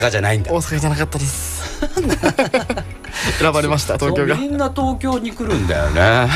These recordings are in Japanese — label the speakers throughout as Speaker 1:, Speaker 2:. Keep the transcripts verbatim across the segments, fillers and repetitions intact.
Speaker 1: じゃないんだ。
Speaker 2: 大阪じゃなかったです選ばれました東京が。
Speaker 1: みんな東京に来るんだよねあ、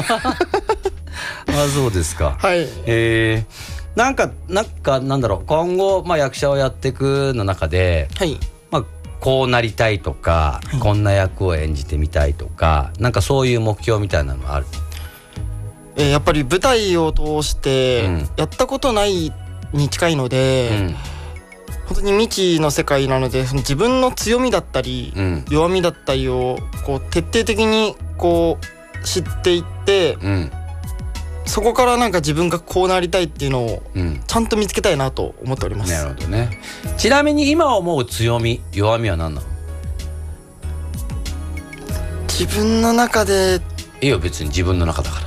Speaker 1: そうですか。
Speaker 2: はい。
Speaker 1: えー、なんかなんかなんだろう、今後、まあ、役者をやっていくの中で、
Speaker 2: はい、
Speaker 1: まあ、こうなりたいとか、はい、こんな役を演じてみたいとか、なんかそういう目標みたいなのある？
Speaker 2: えー、やっぱり舞台を通してやったことないに近いので、うん、本当に未知の世界なので、その自分の強みだったり、うん、弱みだったりをこう徹底的にこう知っていって、うん、そこからなんか自分がこうなりたいっていうのをちゃんと見つけたいなと思っております。
Speaker 1: なるほどね。ちなみに今思う強み弱みは何なの？
Speaker 2: 自分の中で
Speaker 1: いいよ、別に自分の中だから。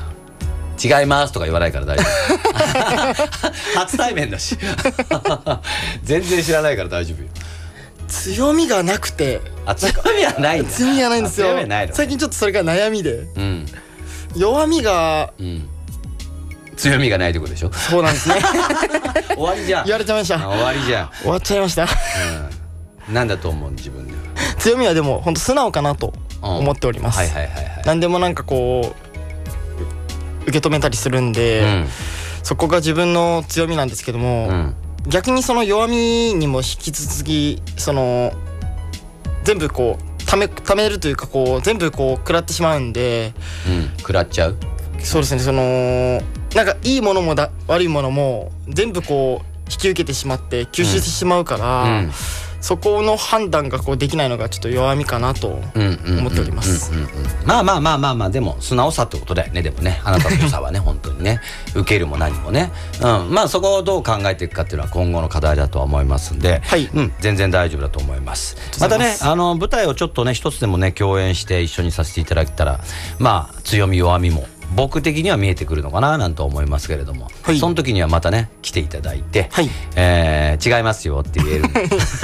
Speaker 1: 違いますとか言わないから大丈夫初対面だし全然知らないから大丈夫よ。
Speaker 2: 強みがなくて。
Speaker 1: あ、強みはないんだ。
Speaker 2: 強みはないんですよ。
Speaker 1: 強みはないの。
Speaker 2: 最近ちょっとそれが悩みで、うん、弱みが、うん、
Speaker 1: 強みがないってことでしょ。
Speaker 2: そうなんですね
Speaker 1: 終わりじゃん。
Speaker 2: 言われちゃいました。
Speaker 1: 終わりじゃん。
Speaker 2: 終わっちゃいました、
Speaker 1: うん、なんだと思う自分では。
Speaker 2: 強みはでも本当素直かなと思っております。何でもなんかこう受け止めたりするんで、うん、そこが自分の強みなんですけども、うん、逆にその弱みにも引き続きその全部こうため、ためるというかこう全部こう食らってしまうんで、
Speaker 1: うん、食らっちゃう。
Speaker 2: そうですね。そのなんかいいものもだ悪いものも全部こう引き受けてしまって吸収してしまうから、うんうん、そこの判断がこうできないのがちょっと弱みかなと思っております。
Speaker 1: まあまあまあまあまあ、でも素直さってことだよね。でもね、あなたの良さはね本当にね、受けるも何もね、うん、まあそこをどう考えていくかっていうのは今後の課題だとは思いますんで、はい、うん、全然大丈夫だと思います。またね、あの舞台をちょっとね一つでもね共演して一緒にさせていただけたら、まあ強み弱みも僕的には見えてくるのかななんて思いますけれども、はい、その時にはまたね来ていただいて、はい、えー、違いますよって言える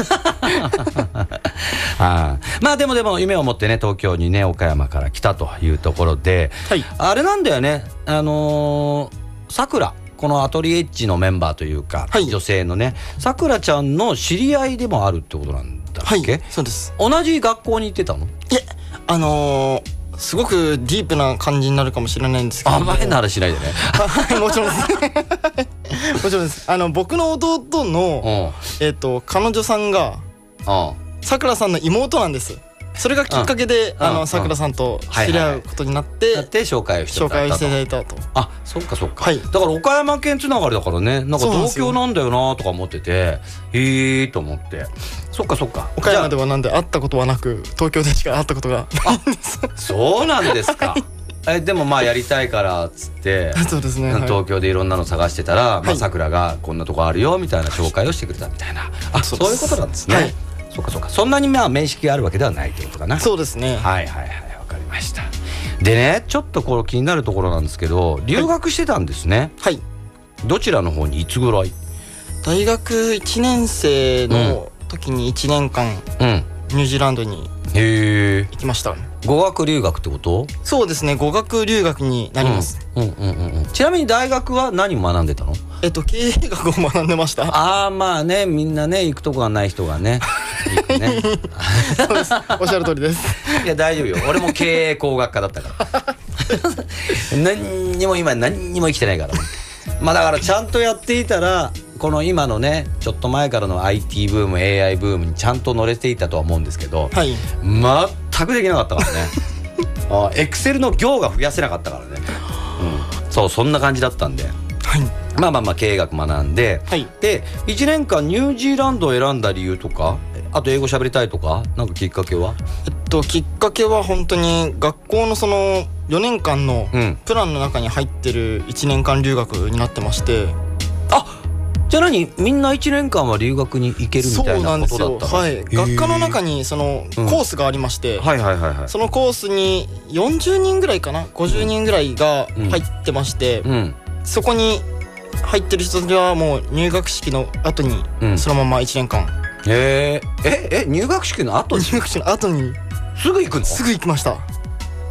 Speaker 1: あ、まあでもでも夢を持ってね東京にね岡山から来たというところで、はい、あれなんだよね、あのー、さくら、このアトリエッジのメンバーというか、はい、女性のねさくらちゃんの知り合いでもあるってことなんだっけ？はい、
Speaker 2: そうです。
Speaker 1: 同じ学校に行ってたの？い
Speaker 2: え、あのーすごくディープな感じになるかもしれないんですけど、
Speaker 1: あんま変な話しないでね
Speaker 2: はい、もちろんですもちろんです。あの僕の弟の、えー、と彼女さんがさくらさんの妹なんです。それがきっかけでさくらさんと知り合うことになって
Speaker 1: 紹介をしていただいたと。紹介していただいたと。あ、そっかそっか、はい、だから岡山県つながりだからね、なんか東京なんだよなとか思ってて、へえと思って。そっかそっか。
Speaker 2: 岡山ではなんで会ったことはなく東京でしか会ったことがないんです。
Speaker 1: そうなんですかえ、でもまあやりたいからっつって
Speaker 2: そうですね、はい、
Speaker 1: 東京でいろんなの探してたらさくらがこんなとこあるよみたいな紹介をしてくれたみたいな、あ、そういうことなんですね、はい、そうかそうか。そんなにまあ面識があるわけではないってことかな。
Speaker 2: そうですね。
Speaker 1: はいはいはい、わかりました。でね、ちょっとこれ気になるところなんですけど、留学してたんですね。はい。どちらの方にいつぐらい？
Speaker 2: 大学いちねん生の時にいちねんかん、うん、ニュージーランドに行きました。
Speaker 1: 語学留学ってこと？
Speaker 2: そうですね、語学留学になります。
Speaker 1: うんうんうんうん。ちなみに大学は何を学んでたの？
Speaker 2: えっと経営学を学んでました。
Speaker 1: ああ、まあね、みんなね行くとこがない人がね行くね
Speaker 2: そうです、おっしゃる通りです。
Speaker 1: いや大丈夫よ、俺も経営工学科だったから何にも今何にも生きてないからまあだからちゃんとやっていたらこの今のねちょっと前からの アイティー ブーム エーアイ ブームにちゃんと乗れていたとは思うんですけど、はい、全くできなかったからねあ、エクセルの行が増やせなかったからね、うん、そう、そんな感じだったんで、はい、まあまあまあ経営学学んで、はい、でいちねんかんニュージーランドを選んだ理由とか、あと英語喋りたいとか、なんかきっかけは？
Speaker 2: えっときっかけは本当に学校のそのよねんかんのプランの中に入ってるいちねんかん留学になってまして、うん、
Speaker 1: あ、じゃあ何、みんないちねんかんは留学に行けるみたいなことだったの？
Speaker 2: そうなんですよ、はい、学科の中にそのコースがありまして、うん、はいはいはいはい、そのコースによんじゅうにんぐらいかな、ごじゅうにんぐらいが入ってまして、うんうん、そこに入ってる人たちはもう入学式の後にそのままいちねんかん、うん、
Speaker 1: えー、ええ入学式の後に
Speaker 2: 入学式の後に
Speaker 1: すぐ行くの？
Speaker 2: すぐ行きました。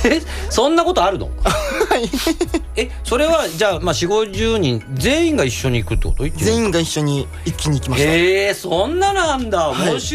Speaker 1: えそんなことあるの？えそれはじゃあ、まあ、よんじゅうごじゅうにん全員が一緒に行くってこと？
Speaker 2: 全員が一緒に一気に行きました。
Speaker 1: へえそんななんだ、面白い。